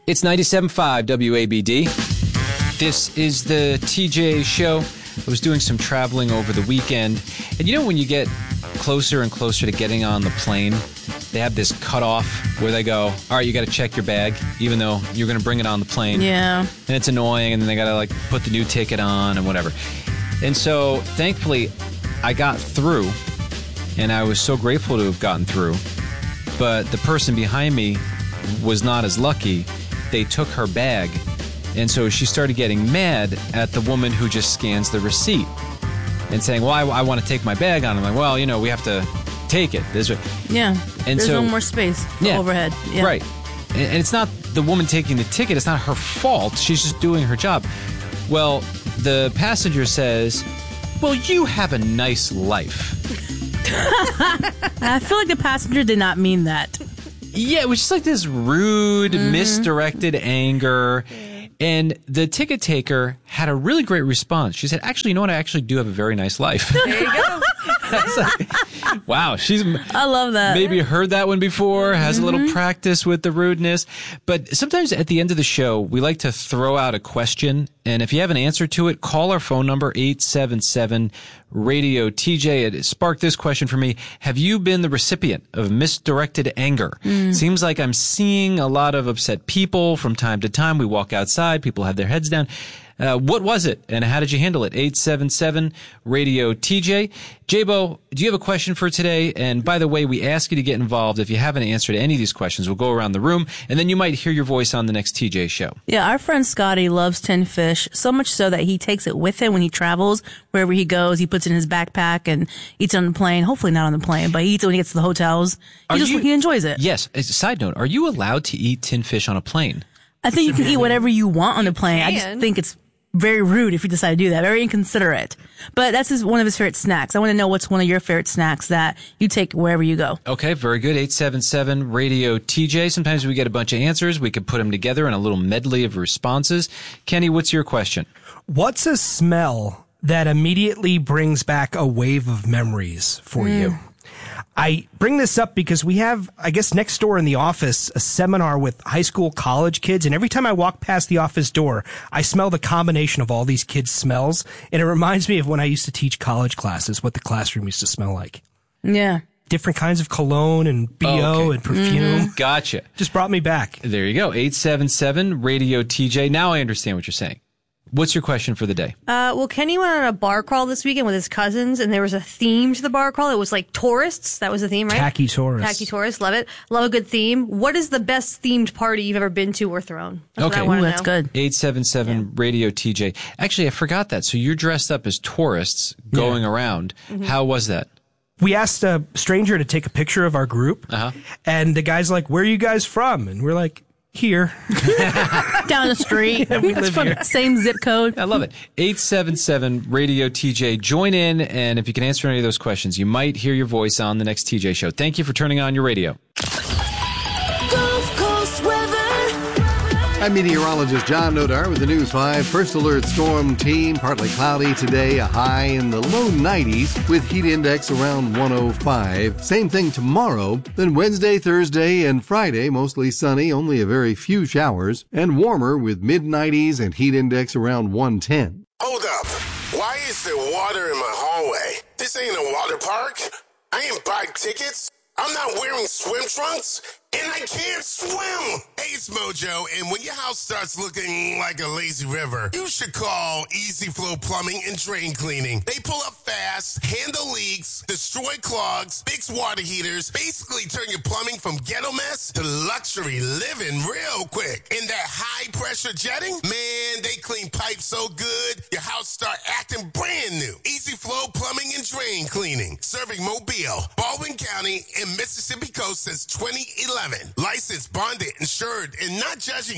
It's 97.5 WABD. This is the TJ Show. I was doing some traveling over the weekend. And you know when you get closer and closer to getting on the plane, they have this cutoff where they go, all right, you got to check your bag, even though you're going to bring it on the plane. Yeah. And it's annoying, and then they got to, like, put the new ticket on and whatever. And so, thankfully, I got through, and I was so grateful to have gotten through. But the person behind me was not as lucky. They took her bag, and so she started getting mad at the woman who just scans the receipt and saying, well, I want to take my bag on. I'm like, well, you know, we have to take it. Yeah, and there's so, no more space for overhead. Yeah. Right. And it's not the woman taking the ticket. It's not her fault. She's just doing her job. Well, the passenger says, well, you have a nice life. I feel like the passenger did not mean that. Yeah, it was just like this rude, misdirected anger. And the ticket taker had a really great response. She said, actually, you know what? I actually do have a very nice life. There you go. Like, wow, I love that. Maybe heard that one before, has a little practice with the rudeness. But sometimes at the end of the show, we like to throw out a question. And if you have an answer to it, call our phone number, 877-RADIO-TJ. It sparked this question for me. Have you been the recipient of misdirected anger? Seems like I'm seeing a lot of upset people from time to time. We walk outside, people have their heads down. What was it, and how did you handle it? 877-RADIO-TJ. Jabo, do you have a question for today? And by the way, we ask you to get involved. If you have an answer to any of these questions, we'll go around the room, and then you might hear your voice on the next TJ show. Yeah, our friend Scotty loves tin fish, so much so that he takes it with him when he travels. Wherever he goes, he puts it in his backpack and eats it on the plane. Hopefully not on the plane, but he eats it when he gets to the hotels. He enjoys it. Yes. As a side note, are you allowed to eat tin fish on a plane? I think you can eat whatever you want on the plane. I just think it's very rude if you decide to do that. Very inconsiderate. But that's one of his favorite snacks. I want to know what's one of your favorite snacks that you take wherever you go. Okay, very good. 877-RADIO-TJ. Sometimes we get a bunch of answers. We can put them together in a little medley of responses. Kenny, what's your question? What's a smell that immediately brings back a wave of memories for you? I bring this up because we have, I guess, next door in the office, a seminar with high school, college kids. And every time I walk past the office door, I smell the combination of all these kids' smells. And it reminds me of when I used to teach college classes, what the classroom used to smell like. Yeah. Different kinds of cologne and BO and perfume. Gotcha. Just brought me back. There you go. 877-RADIO-TJ. Now I understand what you're saying. What's your question for the day? Well, Kenny went on a bar crawl this weekend with his cousins, and there was a theme to the bar crawl. It was like tourists. That was the theme, right? Tacky tourists. Tacky tourists. Love it. Love a good theme. What is the best themed party you've ever been to or thrown? That's what I want to know. That's good. 877-RADIO-TJ. Actually, I forgot that. So you're dressed up as tourists going around. How was that? We asked a stranger to take a picture of our group, and the guy's like, where are you guys from? And we're like, here. Down the street. We live here. Same zip code. I love it. 877-RADIO-TJ. Join in, and if you can answer any of those questions, you might hear your voice on the next TJ show. Thank you for turning on your radio. Gulf Coast weather. I'm meteorologist John Nodar with the News 5 First Alert Storm Team. Partly cloudy today, a high in the low 90s with heat index around 105. Same thing tomorrow. Then Wednesday, Thursday, and Friday, mostly sunny, only a very few showers, and warmer with mid-90s and heat index around 110. Hold up. Why is there water in my hallway? This ain't a water park. I ain't buy tickets. I'm not wearing swim trunks, and I can't swim. Hey, it's Mojo, and when your house starts looking like a lazy river, you should call Easy Flow Plumbing and Drain Cleaning. They pull up fast, handle leaks, destroy clogs, fix water heaters, basically turn your plumbing from ghetto mess to luxury living real quick. And that high-pressure jetting, man, they clean pipes so good, your house start acting brand new. Easy Flow Plumbing and Drain Cleaning, serving Mobile, Baldwin County, and Mississippi Coast since 2011. Licensed, bonded, insured, and not judging